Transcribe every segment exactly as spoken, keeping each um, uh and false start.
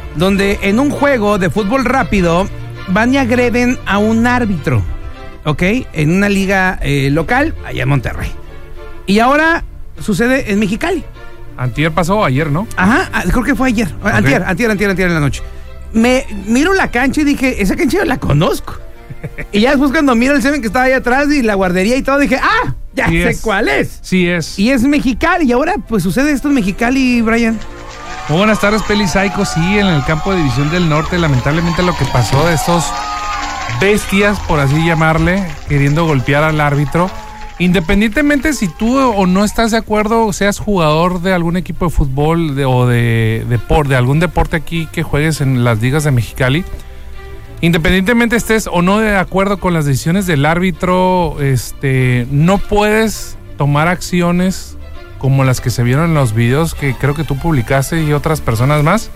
donde en un juego de fútbol rápido van y agreden a un árbitro, ¿ok? En una liga eh, local allá en Monterrey. Y ahora sucede en Mexicali. Antier pasó, ayer, ¿no? Ajá, creo que fue ayer. Okay. Antier, antier, antier, antier en la noche. Me miro la cancha y dije, esa cancha yo la conozco. Y ya después cuando miro el semen que estaba ahí atrás y la guardería y todo, dije, ¡ah! Ya sí sé es. cuál es. Sí es. Y es Mexicali. Y ahora pues sucede esto en Mexicali, Brian. Muy buenas tardes, Peli Psycho. Sí, en el campo de División del Norte, lamentablemente lo que pasó de estos bestias, por así llamarle, queriendo golpear al árbitro. Independientemente si tú o no estás de acuerdo, seas jugador de algún equipo de fútbol de, o de, de, de, de algún deporte aquí que juegues en las ligas de Mexicali, independientemente estés o no de acuerdo con las decisiones del árbitro, este, no puedes tomar acciones como las que se vieron en los videos que creo que tú publicaste y otras personas más,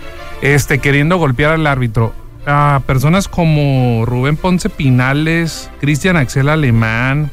este, queriendo golpear al árbitro. A personas como Rubén Ponce Pinales, Cristian Axel Alemán,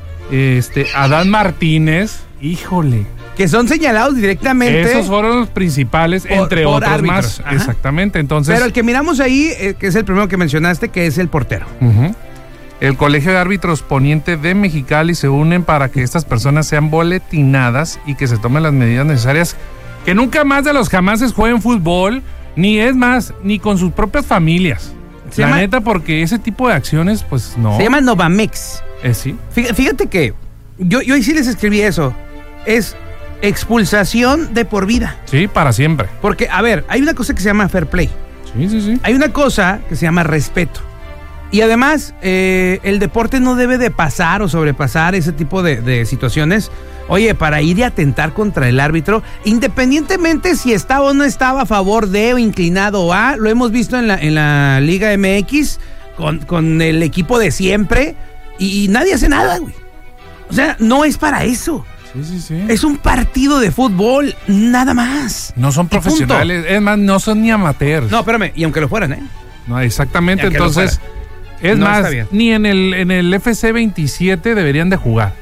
este, Adán Martínez, híjole. Que son señalados directamente. Esos fueron los principales, por, entre por otros árbitros. Más. Ajá. Exactamente, entonces. Pero el que miramos ahí, eh, que es el primero que mencionaste, que es el portero. Uh-huh. El Colegio de Árbitros Poniente de Mexicali se unen para que estas personas sean boletinadas y que se tomen las medidas necesarias. Que nunca más de los jamases jueguen fútbol, ni es más, ni con sus propias familias. Se La llama, neta, porque ese tipo de acciones, pues no. Se llama Novamex. Eh, sí. Fíjate que yo, yo sí les escribí eso. Es expulsación de por vida. Sí, para siempre. Porque, a ver, hay una cosa que se llama fair play. Sí, sí, sí. Hay una cosa que se llama respeto. Y además, eh, el deporte no debe de pasar o sobrepasar ese tipo de, de situaciones. Oye, para ir y atentar contra el árbitro, independientemente si estaba o no estaba a favor de o inclinado a, lo hemos visto en la, en la Liga M X con, con el equipo de siempre y, y nadie hace nada, güey. O sea, no es para eso. Sí, sí, sí. Es un partido de fútbol, nada más. No son profesionales, es más, no son ni amateurs. No, espérame, y aunque lo fueran, ¿eh? No, exactamente, entonces, es no más, ni en el, en el F C veintisiete deberían de jugar.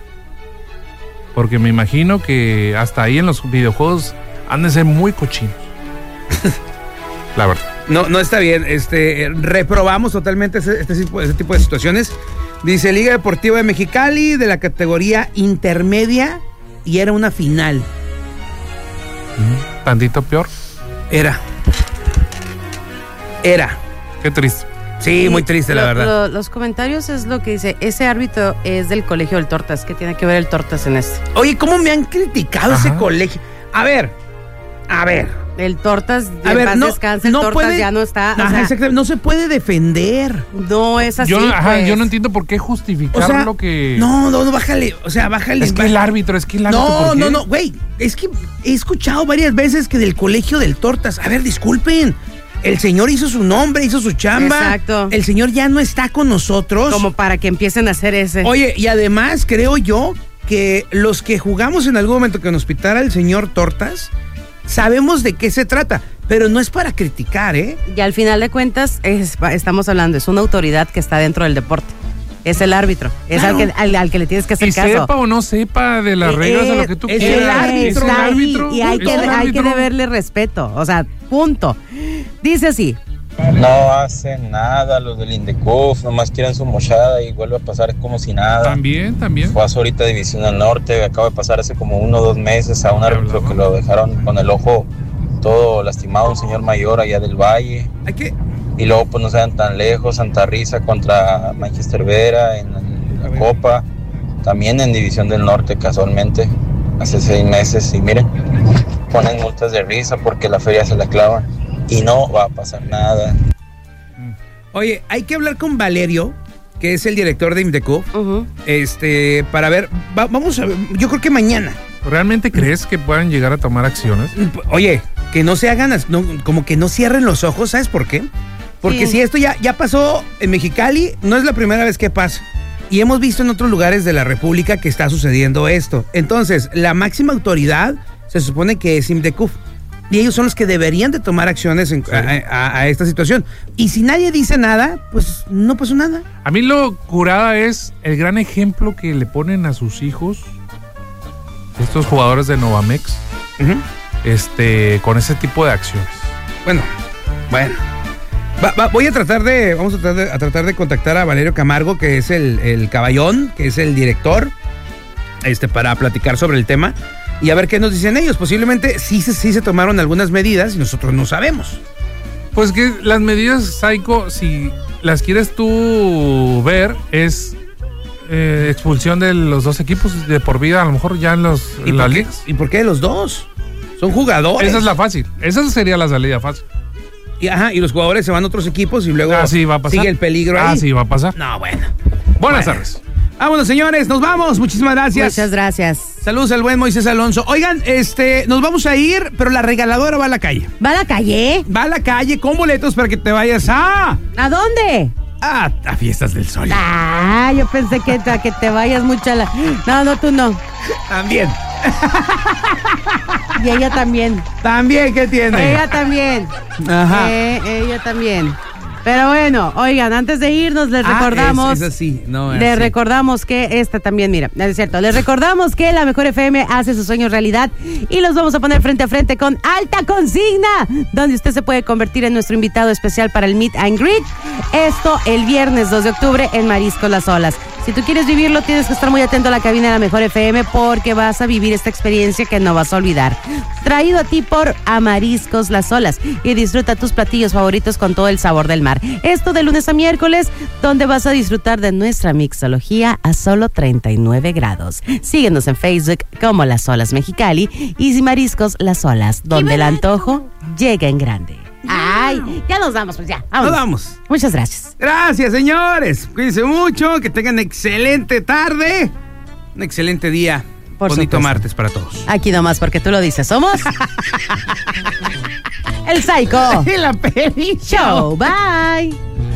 Porque me imagino que hasta ahí en los videojuegos han de ser muy cochinos. La verdad. No, no está bien. Este, reprobamos totalmente ese, este, ese tipo de situaciones. Dice Liga Deportiva de Mexicali de la categoría intermedia y era una final. ¿Tantito peor? Era. Era. Qué triste. Sí, muy triste, lo, la verdad. Lo, los comentarios es lo que dice, ese árbitro es del Colegio del Tortas. ¿Qué tiene que ver el Tortas en esto? Oye, ¿cómo me han criticado Ajá. ese colegio? A ver, a ver. El Tortas, a ver, no, descansa, el no Tortas puede, ya no está. Ajá, o sea, no se puede defender. No es así. Yo, pues. ajá, yo no entiendo por qué justificar o sea, lo que. No, no, no, bájale. O sea, bájale. Es que el árbitro, es que el árbitro. No, ¿por qué? no, no, güey. Es que he escuchado varias veces que del Colegio del Tortas. A ver, disculpen. El señor hizo su nombre, hizo su chamba. Exacto. El señor ya no está con nosotros. Como para que empiecen a hacer ese. Oye, y además creo yo que los que jugamos en algún momento que nos pitara el señor Tortas, sabemos de qué se trata, pero no es para criticar, ¿eh? Y al final de cuentas, es, estamos hablando, es una autoridad que está dentro del deporte. Es el árbitro, es Claro. al, que, al, al que le tienes que hacer y caso. sepa o no sepa de las reglas Eh, de lo que tú es quieras. el árbitro, Es el Está ahí, árbitro, y hay es que, el hay que árbitro. deberle respeto, o sea, punto. Dice así. No hacen nada los del Indecuf, nomás quieren su mochada y vuelve a pasar como si nada. También, también. Fue ahorita División del Norte, acaba de pasar hace como uno o dos meses a un árbitro que lo dejaron con el ojo todo lastimado, un señor mayor allá del Valle. Hay que... Y luego pues no se dan tan lejos, Santa Risa contra Manchester Vera en la Copa, también en División del Norte casualmente, hace seis meses. Y miren, ponen multas de risa porque la feria se la clavan y no va a pasar nada. Oye, hay que hablar con Valerio, que es el director de IMDECO, Uh-huh. este, para ver, va, vamos a ver, yo creo que mañana. ¿Realmente crees que puedan llegar a tomar acciones? Oye, que no se hagan, no, como que no cierren los ojos, ¿sabes por qué? Porque Sí. si esto ya, ya pasó en Mexicali, no es la primera vez que pasa. Y hemos visto en otros lugares de la República que está sucediendo esto. Entonces, la máxima autoridad se supone que es IMDECUF. Y ellos son los que deberían de tomar acciones en, sí. a, a, a esta situación. Y si nadie dice nada, pues no pasó nada. A mí lo curada es el gran ejemplo que le ponen a sus hijos estos jugadores de Novamex, Uh-huh. este, con ese tipo de acciones. Bueno, Bueno. Va, va, voy a tratar de, vamos a tratar de, a tratar de contactar a Valerio Camargo, que es el, el caballón, que es el director, este, para platicar sobre el tema y a ver qué nos dicen ellos. Posiblemente sí, sí se tomaron algunas medidas y nosotros no sabemos. Pues que las medidas, Psycho, si las quieres tú ver, es eh, expulsión de los dos equipos de por vida, a lo mejor ya en, los, ¿Y en las por qué, ligas. ¿Y por qué de los dos? Son jugadores. Esa es la fácil, esa sería la salida fácil. Y, ajá, y los jugadores se van a otros equipos y luego Ah, sí, va a pasar. sigue el peligro ahí. Ah, sí, va a pasar. No, bueno. Buenas Bueno. tardes. Vámonos, señores, nos vamos. Muchísimas gracias. Muchas gracias. Saludos al buen Moisés Alonso. Oigan, este, nos vamos a ir, pero la regaladora va a la calle. ¿Va a la calle? Va a la calle con boletos para que te vayas a... ¿A dónde? A, a Fiestas del Sol. Ah, yo pensé que, a que te vayas mucho a la... No, no, tú no. También. Y ella también. También, ¿qué tiene? Ella también. Ajá. Eh, ella también. Pero bueno, oigan, antes de irnos les Ah, recordamos... es, es así, no es Les así. recordamos que esta también, mira, es cierto, les recordamos que la Mejor F M hace sus sueños realidad y los vamos a poner frente a frente con Alta Consigna, donde usted se puede convertir en nuestro invitado especial para el Meet and Greet. Esto el viernes dos de octubre en Mariscos Las Olas. Si tú quieres vivirlo, tienes que estar muy atento a la cabina de la Mejor F M porque vas a vivir esta experiencia que no vas a olvidar. Traído a ti por Mariscos Las Olas y disfruta tus platillos favoritos con todo el sabor del mar. Esto de lunes a miércoles, donde vas a disfrutar de nuestra mixología a solo treinta y nueve grados. Síguenos en Facebook como Las Olas Mexicali y Mariscos Las Olas, donde el antojo llega en grande. Ay, ya nos vamos, pues ya. Vámonos. Nos vamos. Muchas gracias. Gracias, señores. Cuídense mucho, que tengan excelente tarde, un excelente día. Por Bonito supuesto. martes para todos. Aquí nomás porque tú lo dices, somos el Psycho La peli Show. Bye.